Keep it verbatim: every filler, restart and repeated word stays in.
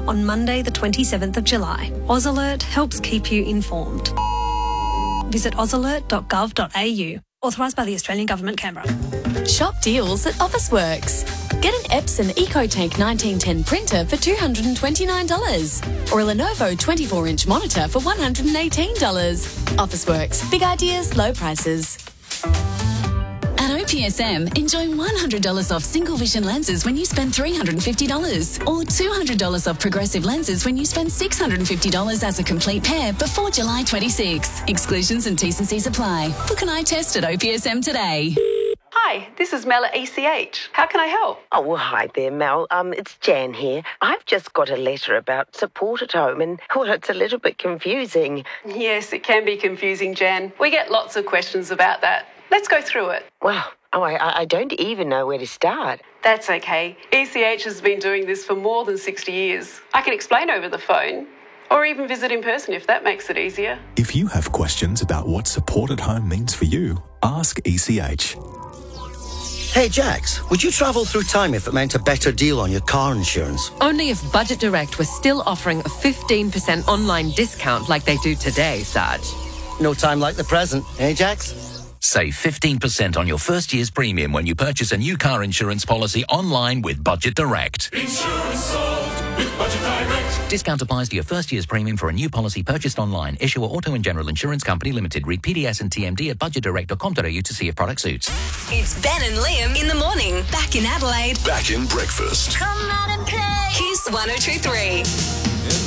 on Monday the twenty-seventh of July. AusAlert helps keep you informed. Visit ausalert dot gov dot a u. Authorised by the Australian Government, Canberra. Shop deals at Officeworks. Get an Epson EcoTank nineteen ten printer for two hundred twenty-nine dollars or a Lenovo twenty-four inch monitor for one hundred eighteen dollars. Officeworks. Big ideas, low prices. At O P S M, enjoy one hundred dollars off single vision lenses when you spend three hundred fifty dollars or two hundred dollars off progressive lenses when you spend six hundred fifty dollars as a complete pair before July twenty-sixth. Exclusions and T's and C's apply. Book an eye test at O P S M today. Hi, this is Mel at E C H. How can I help? Oh, well, hi there, Mel. Um, it's Jan here. I've just got a letter about support at home and, well, it's a little bit confusing. Yes, it can be confusing, Jan. We get lots of questions about that. Let's go through it. Well, oh, I, I don't even know where to start. That's okay. E C H has been doing this for more than sixty years. I can explain over the phone or even visit in person if that makes it easier. If you have questions about what support at home means for you, ask E C H. Hey Jax, would you travel through time if it meant a better deal on your car insurance? Only if Budget Direct was still offering a fifteen percent online discount like they do today, Sarge. No time like the present, eh Jax? Save fifteen percent on your first year's premium when you purchase a new car insurance policy online with Budget Direct. Insurance solved with Budget Direct. Discount applies to your first year's premium for a new policy purchased online. Issuer Auto and General Insurance Company Limited. Read P D S and T M D at budget direct dot com dot a u to see if product suits. It's Ben and Liam in the morning. Back in Adelaide. Back in breakfast. Come out and play. Kiss one oh two three.